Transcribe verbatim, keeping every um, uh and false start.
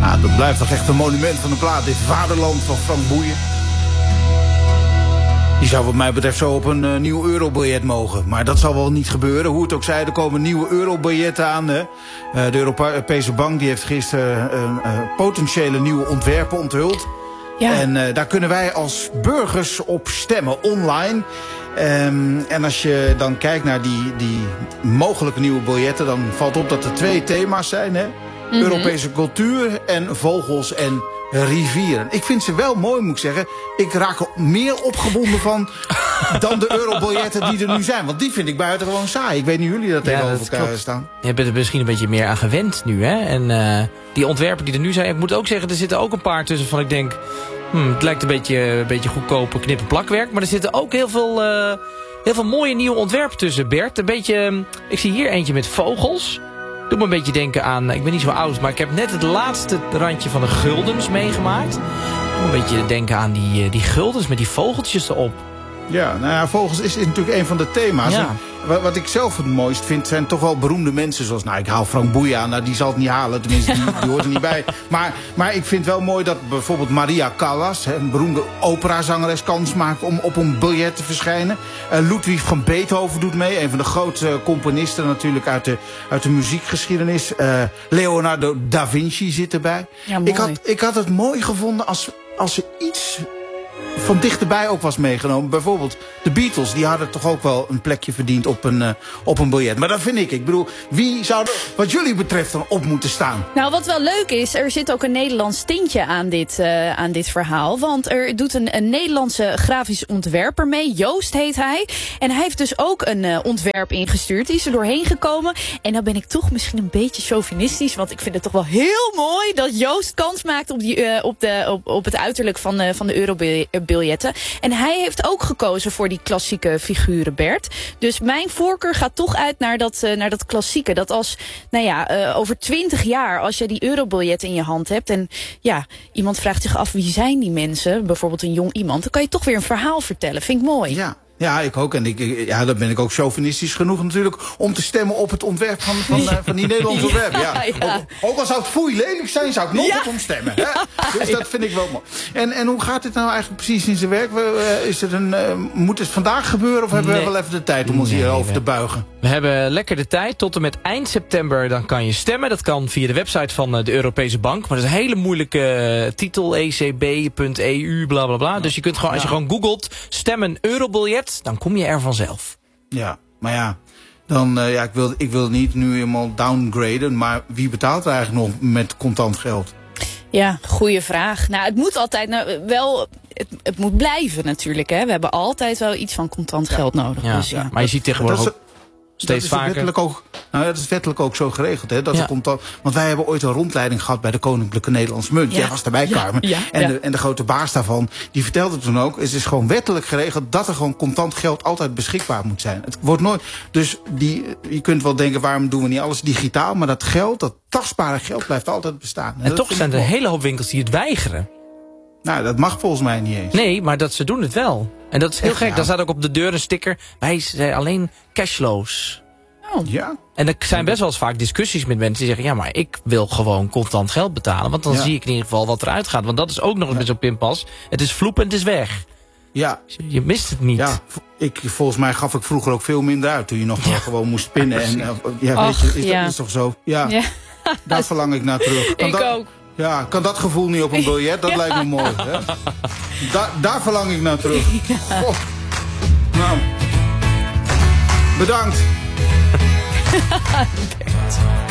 Nou, dat blijft toch echt een monument van de plaat. Dit Vaderland van Frank Boeien. Die zou wat mij betreft zo op een uh, nieuw eurobiljet mogen. Maar dat zal wel niet gebeuren. Hoe het ook zij, er komen nieuwe eurobiljetten aan. Hè. Uh, de Europese Bank die heeft gisteren uh, uh, potentiële nieuwe ontwerpen onthuld. Ja. En uh, daar kunnen wij als burgers op stemmen, online. Um, en als je dan kijkt naar die, die mogelijke nieuwe biljetten, dan valt op dat er twee thema's zijn. Hè? Mm-hmm. Europese cultuur en vogels en rivieren. Ik vind ze wel mooi, moet ik zeggen. Ik raak er meer opgewonden van dan de eurobiljetten die er nu zijn. Want die vind ik buitengewoon saai. Ik weet niet hoe jullie dat ja, tegenover dat elkaar klopt. staan. Je bent er misschien een beetje meer aan gewend nu, hè? En uh, die ontwerpen die er nu zijn, ik moet ook zeggen, er zitten ook een paar tussen van ik denk, hmm, het lijkt een beetje, een beetje goedkope knippen-plakwerk. Maar er zitten ook heel veel, uh, heel veel mooie nieuwe ontwerpen tussen, Bert. Een beetje, ik zie hier eentje met vogels. Doe me een beetje denken aan, ik ben niet zo oud, maar ik heb net het laatste randje van de guldens meegemaakt. Doe me een beetje denken aan die, die guldens met die vogeltjes erop. Ja, nou ja, vogels is natuurlijk een van de thema's. Ja. Wat, wat ik zelf het mooist vind, zijn toch wel beroemde mensen. Zoals, nou, ik haal Frank Boeien aan. Nou, die zal het niet halen. Tenminste, die, die hoort er niet bij. Maar, maar ik vind wel mooi dat bijvoorbeeld Maria Callas, een beroemde operazangeres, kans maakt om op een biljet te verschijnen. Uh, Ludwig van Beethoven doet mee. Een van de grootste componisten natuurlijk uit de, uit de muziekgeschiedenis. Uh, Leonardo da Vinci zit erbij. Ja, ik, had, ik had het mooi gevonden als, als er iets van dichterbij ook was meegenomen. Bijvoorbeeld de Beatles, die hadden toch ook wel een plekje verdiend op een, uh, op een biljet. Maar dat vind ik. Ik bedoel, wie zou er wat jullie betreft dan op moeten staan? Nou, wat wel leuk is, er zit ook een Nederlands tintje aan dit, uh, aan dit verhaal. Want er doet een, een Nederlandse grafisch ontwerper mee. Joost heet hij. En hij heeft dus ook een uh, ontwerp ingestuurd. Die is er doorheen gekomen. En dan ben ik toch misschien een beetje chauvinistisch. Want ik vind het toch wel heel mooi dat Joost kans maakt op, die, uh, op, de, op, op het uiterlijk van, uh, van de eurobiljetten. En hij heeft ook gekozen voor die klassieke figuren, Bert. Dus mijn voorkeur gaat toch uit naar dat, uh, naar dat klassieke. Dat als, nou ja, uh, over twintig jaar, als je die eurobiljet in je hand hebt en ja, iemand vraagt zich af wie zijn die mensen, bijvoorbeeld een jong iemand, dan kan je toch weer een verhaal vertellen. Vind ik mooi. Ja. Ja, ik ook. En ik, ja, dan ben ik ook chauvinistisch genoeg natuurlijk om te stemmen op het ontwerp van, van, uh, van die Nederlandse ontwerp. Ja. Ja. Ook, ook al zou het foei lelijk zijn, zou ik nog ja. op hem stemmen. Hè? Dus dat vind ik wel mooi. En, en hoe gaat dit nou eigenlijk precies in zijn werk? Uh, is het een, uh, moet het vandaag gebeuren of hebben nee. we wel even de tijd om ons nee, hierover te buigen? We hebben lekker de tijd. Tot en met eind september dan kan je stemmen. Dat kan via de website van de Europese Bank. Maar dat is een hele moeilijke uh, titel. e c b punt e u, bla bla bla. Ja. Dus je kunt gewoon, als je gewoon googelt, stemmen eurobiljet, dan kom je er vanzelf. Ja, maar ja, dan, uh, ja ik, wil, ik wil niet nu helemaal downgraden. Maar wie betaalt er eigenlijk nog met contant geld? Ja, goede vraag. Nou, het moet altijd nou, wel, het, het moet blijven natuurlijk. Hè. We hebben altijd wel iets van contant geld ja. nodig. Ja. Dus, ja. Maar je ziet tegenwoordig ook steeds dat is vaker. Ook, nou ja, dat is wettelijk ook zo geregeld. Hè, dat ja. er komt al, want wij hebben ooit een rondleiding gehad bij de Koninklijke Nederlandse Munt. Ja. Jij was erbij, ja. Carmen. Ja. En, ja. de, en de grote baas daarvan, die vertelde toen ook, het is gewoon wettelijk geregeld dat er gewoon contant geld altijd beschikbaar moet zijn. Het wordt nooit, dus die, je kunt wel denken, waarom doen we niet alles digitaal? Maar dat geld, dat tastbare geld blijft altijd bestaan. En, en toch zijn er een hele hoop winkels die het weigeren. Nou, dat mag volgens mij niet eens. Nee, maar dat ze doen het wel. En dat is heel Echt, gek. ja. Daar staat ook op de deur een sticker. Wij zijn alleen cashflows. Oh. Ja. En er zijn best wel eens vaak discussies met mensen die zeggen, ja, maar ik wil gewoon contant geld betalen. Want dan ja. zie ik in ieder geval wat eruit gaat. Want dat is ook nog eens ja. zo'n pinpas. Het is vloep en het is weg. Ja. Je mist het niet. Ja, ik, volgens mij gaf ik vroeger ook veel minder uit. Toen je nog ja. gewoon moest pinnen. En, ja, Och, weet je, is ja. dat is toch zo? Ja, ja. daar verlang ik naar terug. Kan ik dat, ook. Ja, kan dat gevoel niet op een biljet? Dat ja. lijkt me mooi. Hè? Da, daar verlang ik naar terug. Ja. Oh. Nou, bedankt.